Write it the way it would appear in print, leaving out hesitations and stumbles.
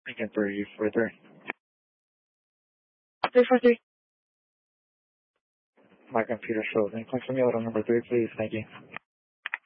Again, 343. 343. My computer shows. Can you confirm me order number 3, please? Thank you.